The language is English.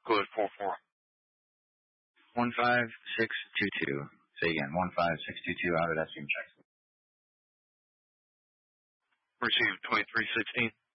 Go ahead, 4-4. 15622. Say again, 15622 out of that stream check. Received 2316.